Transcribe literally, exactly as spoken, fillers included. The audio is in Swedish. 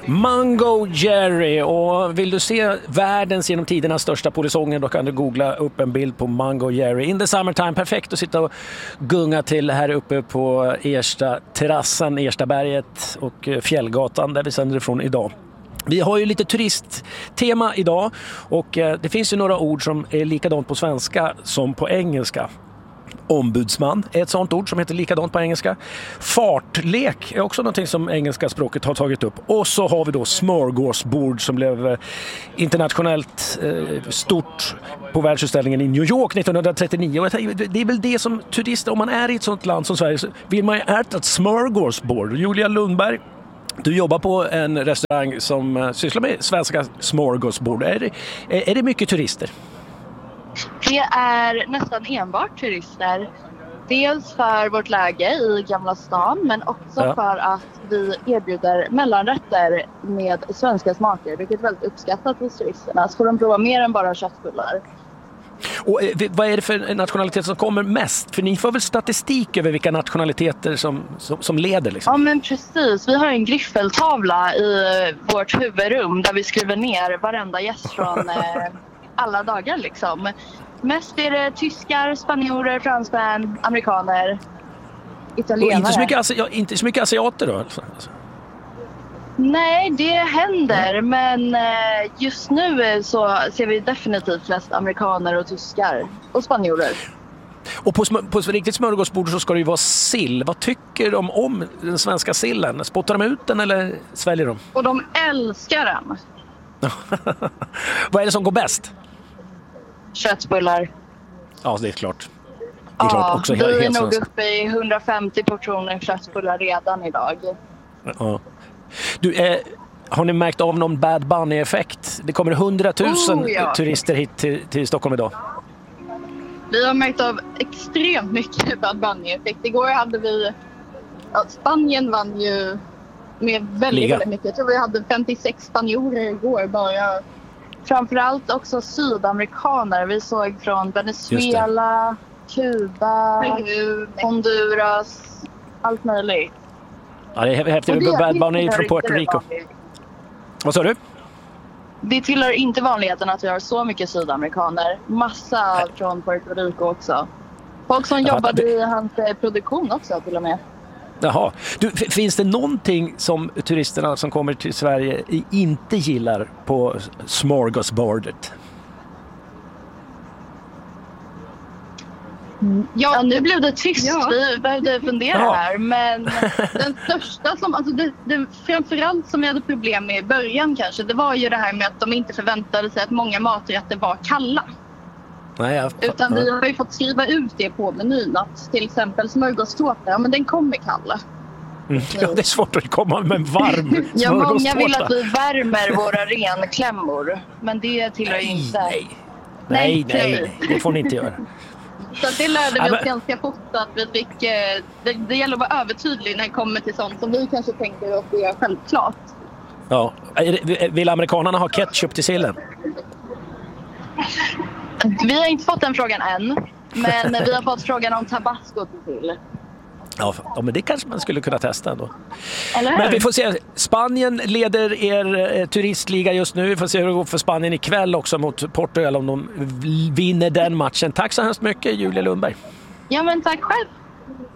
Mango Jerry, och vill du se världens genom tidernas största polisonger, då kan du googla upp en bild på Mango Jerry. In the summertime, perfekt att sitta och gunga till här uppe på Ersta terrassen, Erstaberget och Fjällgatan där vi sänder ifrån idag. Vi har ju lite turisttema idag, och det finns ju några ord som är likadant på svenska som på engelska. Ombudsman är ett sånt ord som heter likadant på engelska. Fartlek är också någonting som engelska språket har tagit upp. Och så har vi då smörgåsbord som blev internationellt eh, stort på världsutställningen i New York nittonhundratrettionio. Det är väl det som turister, om man är i ett sånt land som Sverige, så vill man ju äta ett smörgåsbord. Julia Lundberg, du jobbar på en restaurang som sysslar med svenska smörgåsbord. Är det, är det mycket turister? Det är nästan enbart turister. Dels för vårt läge i Gamla stan, men också ja. för att vi erbjuder mellanrätter med svenska smaker, vilket är väldigt uppskattat hos turisterna. Så får de prova mer än bara köttbullar. Och vad är det för nationaliteter som kommer mest? För ni får väl statistik över vilka nationaliteter som, som, som leder? Liksom. Ja, men precis. Vi har en griffeltavla i vårt huvudrum där vi skriver ner varenda gäst från eh, alla dagar. Liksom. Mest är det tyskar, spanjorer, fransmän, amerikaner, italienare. Och inte så mycket, asi- inte så mycket asiater då? Alltså. Nej, det händer, men just nu så ser vi definitivt flest amerikaner och tyskar och spanjorer. Och på, sm- på riktigt smörgåsbord så ska det ju vara sill. Vad tycker de om den svenska sillen? Spottar de ut den eller sväljer de? Och de älskar den. Vad är det som går bäst? Köttbullar. Ja, det är klart. Det är ja, klart också vi är helt nog svensk. uppe i hundrafemtio portioner köttbullar redan idag. Ja. Du, eh, har ni märkt av någon Bad Bunny-effekt? Det kommer hundratusen oh, ja. turister hit till, till Stockholm idag. Vi har märkt av extremt mycket Bad Bunny-effekt. Igår hade vi... Ja, Spanien vann ju med väldigt, väldigt mycket. Jag tror vi hade femtiosex spanjorer igår bara. Framförallt också sydamerikaner. Vi såg från Venezuela, Kuba, Honduras, allt möjligt. Ja, det är häftigt. Bad Bunny från Puerto Rico. Vad sa du? Det tillhör inte vanligheten att vi har så mycket sydamerikaner. Massa Nej. från Puerto Rico också. Folk som jag jobbade i hans produktion också till och med. Jaha. Du, f- finns det någonting som turisterna som kommer till Sverige inte gillar på smörgåsbordet? Ja, nu blev det tyst. Ja. Vi behövde fundera ja. här. Men den största som, alltså det, det framförallt som jag hade problem med i början kanske, det var ju det här med att de inte förväntade sig att många maträtter var kalla. Nej, jag... Utan vi har ju fått skriva ut det på menyn att till exempel smörgåstårta, ja men den kommer kall. Mm. Ja, det är svårt att komma med en varm ja, många vill att vi värmer våra renklämmor, men det tillhör ju inte... Nej. Nej, nej, nej, det får ni inte göra. Så det lärde vi oss ganska fort att vi fick, det, det gäller att vara övertydlig när det kommer till sånt som vi kanske tänker att det är självklart. Ja. Vill amerikanerna ha ketchup till sillen? Vi har inte fått den frågan än, men vi har fått frågan om tabasco till. Ja, men det kanske man skulle kunna testa ändå. Eller hur? Men vi får se. Spanien leder er eh, turistliga just nu. Vi får se hur det går för Spanien ikväll också mot Portugal om de vinner den matchen. Tack så hemskt mycket, Julia Lundberg. Ja, men tack själv.